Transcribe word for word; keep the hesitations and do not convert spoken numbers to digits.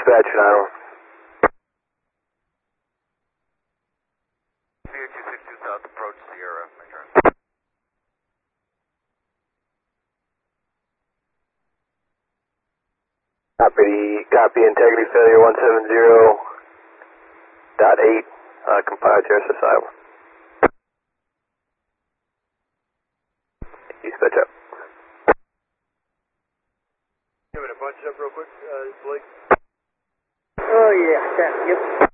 dispatch nine one. Sierra two six two South, approach Sierra, my turn. Copy, copy integrity failure one seven zero dot eight, uh, compiled to S S I. Dispatch up. Give it a bunch up real quick, uh, Blake. Oh yeah, yeah, yep.